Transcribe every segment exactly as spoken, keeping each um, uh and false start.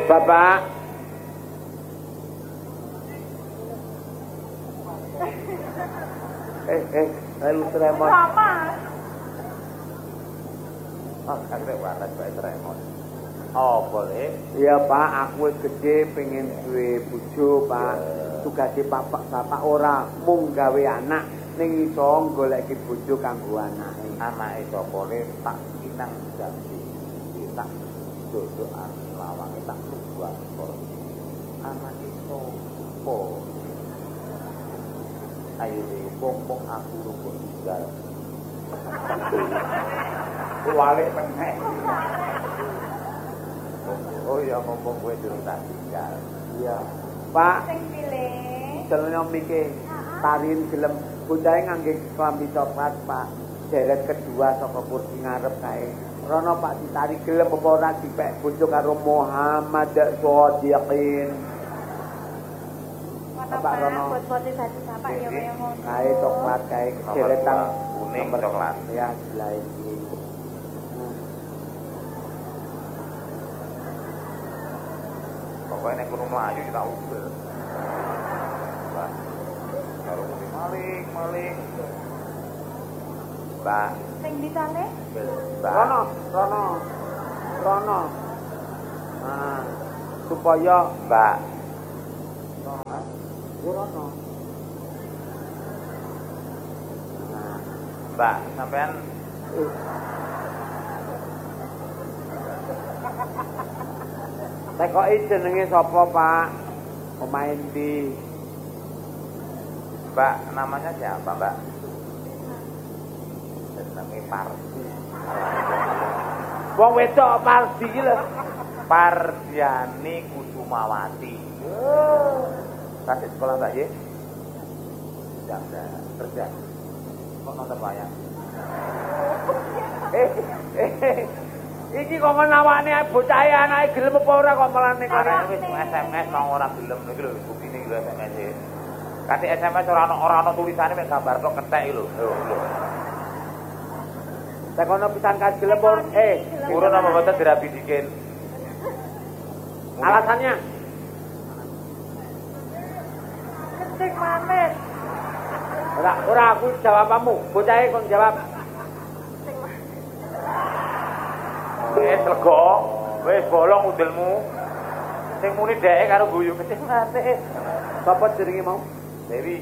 Bapak. Eh, eh, lalu tremor. Apa? Oh, akhirnya waras Pak tremor. Oh, boleh. Iya, Pak, aku wis gede pengen duwe bojo, Pak. Tugase bapak bapak ora mung gawe anak, ning iso goleki bojo kanggo anake. Anake sapa le tak kinang janji. Tak dodokan lawange tak luwak. Anake sapa? Ayo wong-wong aku rumput tinggal. Walik meneh. Oh iya ngomong kowe durung tak tinggal. Iya. Pak, Sing pilih. celana mriki tarin gelem bocahe ngangge klambi coklat, Pak. Deret kedua saka kursi ngarep kae. Rono Pak ditari gelem apa ora dipek bojo karo Muhammad Shodiqin. Bapak Rono. Buat-buatin dadi bapak ya kaya ngono. Kae coklat kae deretan kuning coklat. Ya, sebelah iki. Pokoknya nek kudu mlayu tak ubel. Mbak. Karo maling, maling. Mbak. Sing ditane? Mbak. Rono, Rono. Rono. Nah, supaya Mbak. Ya Rono. Nah, Mbak, sampean eh. Tekoki jenenge sapa, Pak? Pemain di Mbak, namanya siapa, Mbak? Jenenge Pardi. wong wedok Pardi iki lho. Pardiani Kusumawati. Kasih sekolah Mbak ye? Tidak ada kerja. Kok nonton wayang? Eh, eh. Iki kok menawane bocahe anake gelem apa ora kok melane kok. Karena wis S M S mau ora gelem iki lho, buktine iki lho S M S e. Kate S M S ora ono ora ono tulisane mek gambar tok kethek iki lho. Lho, lho. Tekono pisan kan gelem apa eh Urun apa boten dirabi dikin. alasannya Ketik manis. ora ora aku jawabanmu. Bocahe kok jawab. Wis lega, wis bolong udelmu. Sing muni dheke karo guyu kecil mate. Sapa jenenge mau? Dewi.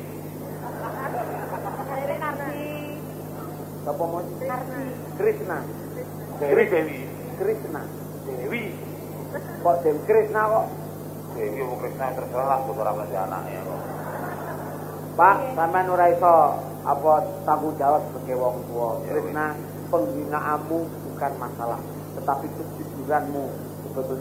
Dari Nardi. Sapa mau? Nardi. Krishna. Dewi Dewi. Krishna. Dewi. Kok Dewi Krishna kok? Dewi wong Krishna terserah kok ora mesti anake kok. Pak, sampean ora iso apa tanggung jawab sebagai wong tua. Krishna, penghinaanmu bukan masalah, tetapi kejujuranmu sebetulnya